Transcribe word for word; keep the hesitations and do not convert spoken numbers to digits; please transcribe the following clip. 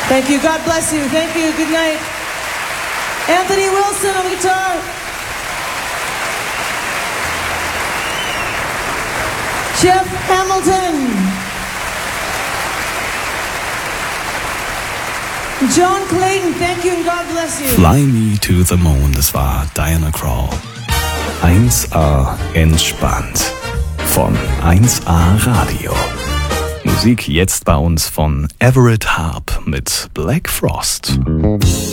Thank you. God bless you. Thank you. Good night. Anthony Wilson on the guitar. Jeff Hamilton. John Clayton, thank you and God bless you. Fly Me to the Moon, das war Diana Krall. eins A entspannt von eins A Radio. Musik jetzt bei uns von Everett Harp mit Black Frost.